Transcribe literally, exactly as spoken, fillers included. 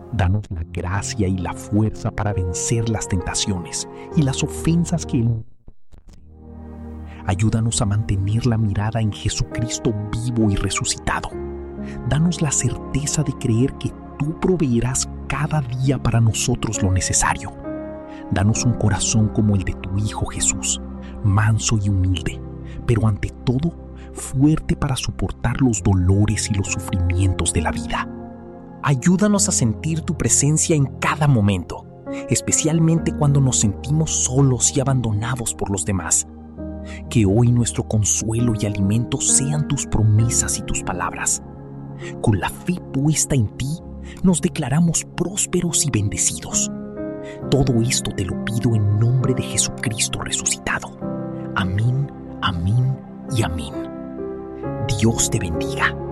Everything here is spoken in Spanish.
Danos la gracia y la fuerza para vencer las tentaciones y las ofensas que Él. Ayúdanos a mantener la mirada en Jesucristo vivo y resucitado. Danos la certeza de creer que tú proveerás cada día para nosotros lo necesario. Danos un corazón como el de tu Hijo Jesús, manso y humilde, pero ante todo fuerte para soportar los dolores y los sufrimientos de la vida. Ayúdanos a sentir tu presencia en cada momento, especialmente cuando nos sentimos solos y abandonados por los demás. Que hoy nuestro consuelo y alimento sean tus promesas y tus palabras. Con la fe puesta en ti, nos declaramos prósperos y bendecidos. Todo esto te lo pido en nombre de Jesucristo resucitado. Amén, amén y amén. Dios te bendiga.